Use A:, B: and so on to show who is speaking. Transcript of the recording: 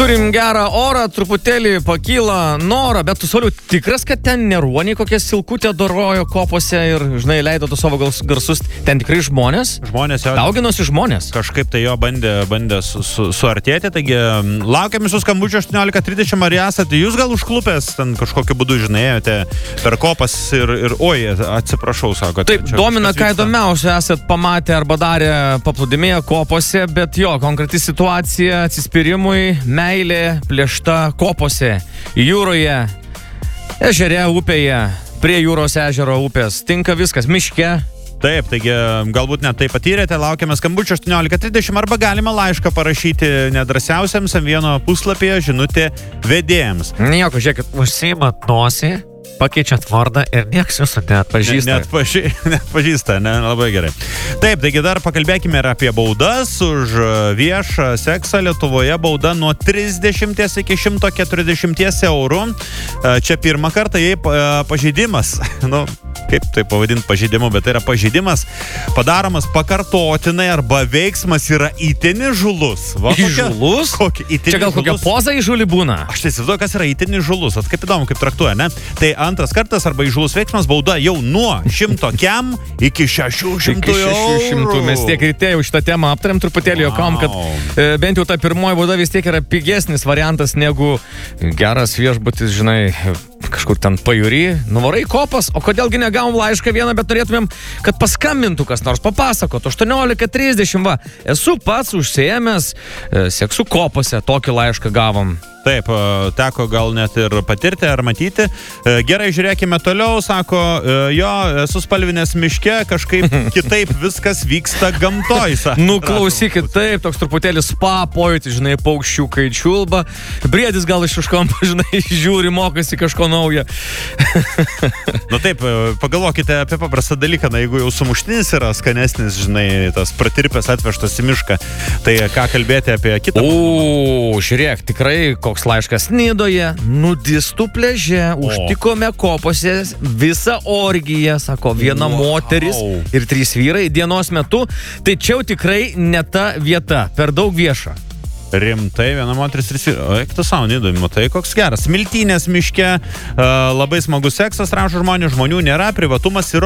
A: Turim gerą orą, truputėlį pakyla norą, bet tu, Sauliau, tikras, kad ten neruoniai kokie silkutė dorojo kopose ir, žinai, leido tu savo garsus. Ten tikrai žmonės?
B: Žmonės jau.
A: Dauginosi žmonės.
B: Kažkaip tai jo bandė suartėti, taigi laukiam jūsų skambučio 18:30, ar esate jūs gal užklupęs ten kažkokiu būdu, žinai, ėjote per kopas ir oi, atsiprašau, sako.
A: Taip, domina, ką įdomiausia esat pamatę arba darę paplūdimėje kopose, bet jo, konkreti situacija atsispyrimui, meilė plėšta kopose, jūroje, ežere, upėje, prie jūros ežero upės, tinka viskas, miške.
B: Taip, taigi galbūt net tai patyrėte, laukiame skambučio 18:30 arba galima laišką parašyti nedrasiausiams vieno puslapyje žinutė vedėjams.
A: Nieko, žiūrėkit, užsiimat nosį, pakeičiat vardą ir nieks jūsų neatpažįsta.
B: Neatpažįsta, ne, labai gerai. Taip, taigi dar pakalbėkime ir apie baudas. Už viešą seksą Lietuvoje bauda nuo 30 iki 140 eurų. Čia pirmą kartą, jei pažeidimas, nu, kaip tai pavadinti pažeidimu, bet tai yra pažeidimas padaromas pakartotinai arba veiksmas yra itin įžūlus.
A: Įžūlus? Čia gal kokia poza įžūli būna?
B: Aš tai įsivaizduoju, kas yra itin įžūlus. Kaip įdomu, kaip traktuoja, ne? Tai antras kartas arba įžūlus veiksmas bauda jau nuo 100 kem iki 600 eurų.
A: Mes tiek ryte jau šitą temą aptarėm truputėlį, jokam, kad bent jau ta pirmoji bauda vis tiek yra pigesnis variantas negu geras viešbutis, žinai, kažkur ten pajūry, nuvarai kopas, o kodėlgi negavom laišką vieną, bet norėtumėm, kad paskambintų kas nors, papasakotų. 18:30, va, esu pats užsiėmęs seksu kopose, tokį laišką gavom.
B: Taip, teko gal net ir patirti ar matyti. Gerai, žiūrėkime toliau, sako, jo, esu spalvinės miške, kažkaip kitaip viskas vyksta gamtoj.
A: Nu, klausykit, taip, toks truputėlis spa pojūtis, žinai, paukščiukai čiulba. Briedis gal iš kampo, žinai, žiūri, mokosi kažko naujo.
B: Nu taip, pagalvokite apie paprastą dalyką, na, jeigu jau sumuštinis yra skanesnis, žinai, tas pratirpęs atvežtas į mišką, tai ką kalbėti apie kitą?
A: Žiūrėk, tikrai koks laiškas Nidoje, nudistų pliaže, užtikome kopose visą orgiją, sako, viena moteris ir 3 vyrai dienos metu, tai čia jau tikrai ne ta vieta, per daug vieša.
B: Rimtai, viena moteris 3 vyrai. O, eik tu savo, Nidoj, matai, koks geras. Smiltynės miške, labai smagus seksas, rašo žmonės, žmonių nėra, privatumas yra.